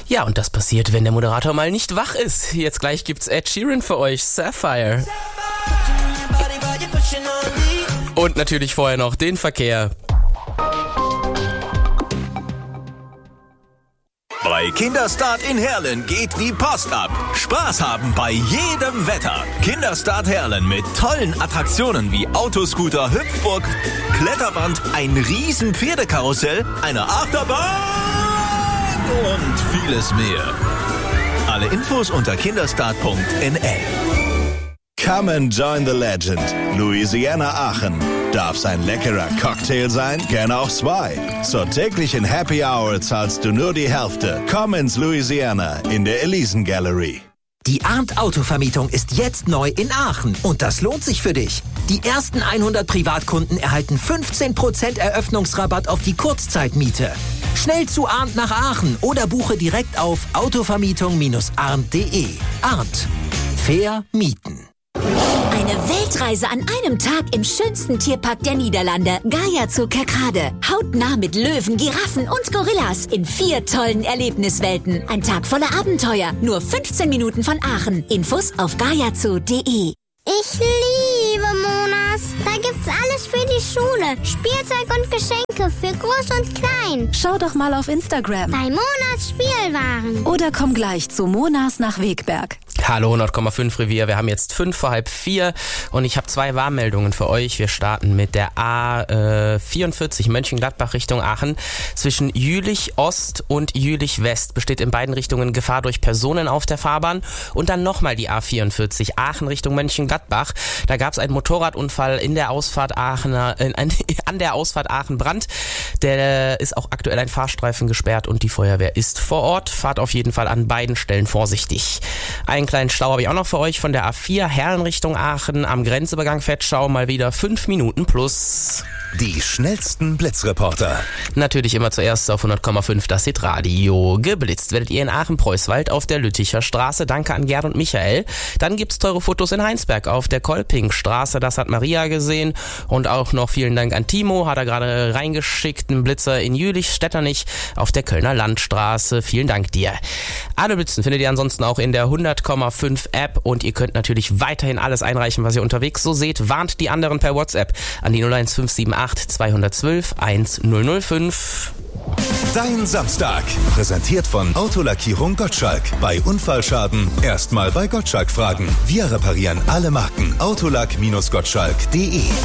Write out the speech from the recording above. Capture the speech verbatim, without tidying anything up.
Ja, und das passiert, wenn der Moderator mal nicht wach ist. Jetzt gleich gibt's Ed Sheeran für euch, Sapphire. Und natürlich vorher noch den Verkehr. Bei Kinderstart in Herlen geht die Post ab. Spaß haben bei jedem Wetter. Kinderstart Herlen mit tollen Attraktionen wie Autoscooter, Hüpfburg, Kletterwand, ein riesen Pferdekarussell, eine Achterbahn und vieles mehr. Alle Infos unter kinderstart punkt n l. Come and join the legend. Louisiana Aachen. Darf's ein leckerer Cocktail sein? Gerne auch zwei. Zur täglichen Happy Hour zahlst du nur die Hälfte. Komm ins Louisiana in der Elisen Gallery. Die Arndt Autovermietung ist jetzt neu in Aachen und das lohnt sich für dich. Die ersten hundert Privatkunden erhalten fünfzehn Prozent Eröffnungsrabatt auf die Kurzzeitmiete. Schnell zu Arndt nach Aachen oder buche direkt auf autovermietung Bindestrich arndt punkt de. Arndt. Fair mieten. Eine Weltreise an einem Tag im schönsten Tierpark der Niederlande, Gaia Zoo Kerkrade. Hautnah mit Löwen, Giraffen und Gorillas in vier tollen Erlebniswelten. Ein Tag voller Abenteuer, nur fünfzehn Minuten von Aachen. Infos auf gaia zoo punkt de. Ich liebe Monas. Da gibt's alles für die Schule. Spielzeug und Geschenke für Groß und Klein. Schau doch mal auf Instagram. Bei Monas Spielwaren. Oder komm gleich zu Monas nach Wegberg. Hallo hundert Komma fünf Revier, wir haben jetzt fünf vor halb vier und ich habe zwei Warnmeldungen für euch. Wir starten mit der A vierundvierzig Mönchengladbach Richtung Aachen. Zwischen Jülich Ost und Jülich West besteht in beiden Richtungen Gefahr durch Personen auf der Fahrbahn. Und dann nochmal die A vierundvierzig Aachen Richtung Mönchengladbach. Da gab es einen Motorradunfall in der Ausfahrt Aachener, äh, an der Ausfahrt Aachen-Brand. Der ist auch aktuell ein Fahrstreifen gesperrt und die Feuerwehr ist vor Ort. Fahrt auf jeden Fall an beiden Stellen vorsichtig. Einen kleinen Stau habe ich auch noch für euch von der A vier Herlen Richtung Aachen am Grenzübergang Fettschau mal wieder fünf Minuten plus. Die schnellsten Blitzreporter. Natürlich immer zuerst auf hundert Komma fünf das Hitradio. Geblitzt werdet ihr in Aachen-Preußwald auf der Lütticher Straße. Danke an Gerd und Michael. Dann gibt's teure Fotos in Heinsberg auf der Kolpingstraße. Das hat Maria gesehen. Und auch noch vielen Dank an Timo. Hat er gerade reingeschickt. Ein Blitzer in Jülich, Stetternich auf der Kölner Landstraße. Vielen Dank dir. Alle Blitzen findet ihr ansonsten auch in der hundert Komma fünf App. Und ihr könnt natürlich weiterhin alles einreichen, was ihr unterwegs so seht. Warnt die anderen per WhatsApp an die null eins fünf sieben acht zwei eins zwei eins null null fünf. Dein Samstag. Präsentiert von Autolackierung Gottschalk. Bei Unfallschaden erstmal bei Gottschalk fragen. Wir reparieren alle Marken. autolack Bindestrich gottschalk punkt de.